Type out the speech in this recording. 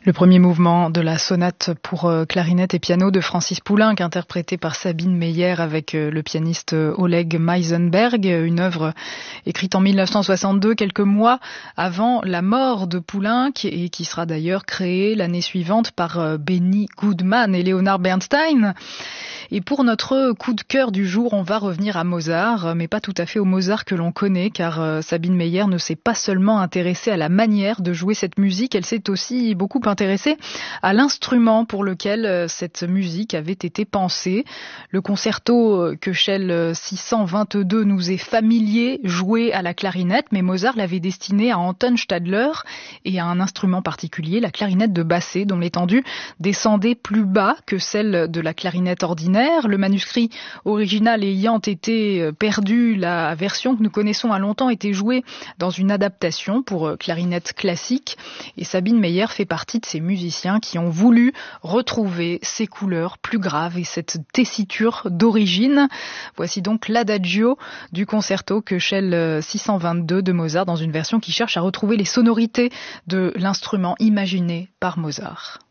Le premier mouvement de la sonate pour clarinette et piano de Francis Poulenc, interprété par Sabine Meyer avec le pianiste Oleg Meisenberg, une œuvre écrite en 1962, quelques mois avant la mort de Poulenc, et qui sera d'ailleurs créée l'année suivante par Benny Goodman et Leonard Bernstein. Et pour notre coup de cœur du jour, on va revenir à Mozart, mais pas tout à fait au Mozart que l'on connaît, car Sabine Meyer ne s'est pas seulement intéressée à la manière de jouer cette musique, elle s'est aussi beaucoup intéressée à l'instrument pour lequel cette musique avait été pensée. Le concerto Köchel 622 nous est familier, joué à la clarinette, mais Mozart l'avait destiné à Anton Stadler et à un instrument particulier, la clarinette de Basset, dont l'étendue descendait plus bas que celle de la clarinette ordinaire. Le manuscrit original ayant été perdu, la version que nous connaissons a longtemps été jouée dans une adaptation pour clarinette classique. Et Sabine Meyer fait partie de ces musiciens qui ont voulu retrouver ces couleurs plus graves et cette tessiture d'origine. Voici donc l'adagio du concerto Köchel 622 de Mozart dans une version qui cherche à retrouver les sonorités de l'instrument imaginé par Mozart.